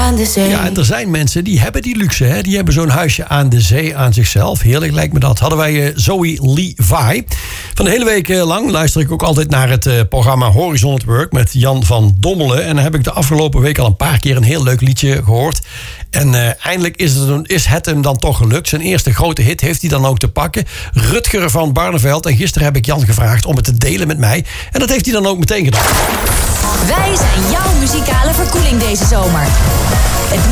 aan de zee. Ja, en er zijn mensen die hebben die luxe. Hè? Die hebben zo'n huisje aan de zee aan zichzelf. Heerlijk lijkt me dat. Hadden wij Zoe Levi. Van de hele week lang luister ik ook altijd naar het programma Horizon at Work met Jan van Dommelen. En dan heb ik de afgelopen week al een paar keer een heel leuk liedje gehoord. En eindelijk is het hem dan toch gelukt. Zijn eerste grote hit heeft hij dan ook te pakken. Rutger van Barneveld. En gisteren heb ik Jan gevraagd om het te delen met mij. En dat heeft hij dan ook meteen gedaan. Wij zijn jouw muzikale verkoeling deze zomer. Het